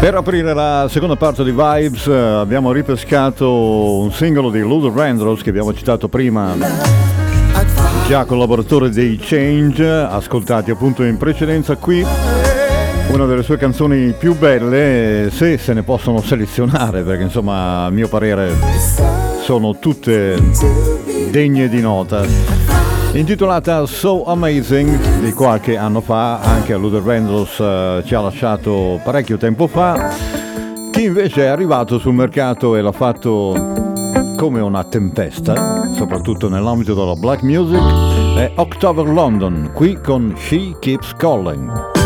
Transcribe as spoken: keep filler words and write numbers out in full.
Per aprire la seconda parte di Vibes abbiamo ripescato un singolo di Luther Vandross che abbiamo citato prima, già collaboratore dei Change, ascoltati appunto in precedenza qui. Una delle sue canzoni più belle, se se ne possono selezionare, perché insomma a mio parere sono tutte degne di nota, intitolata So Amazing, di qualche anno fa. Anche a Luther Vandross uh, ci ha lasciato parecchio tempo fa. Chi invece è arrivato sul mercato e l'ha fatto come una tempesta, soprattutto nell'ambito della black music, è October London, qui con She Keeps Calling.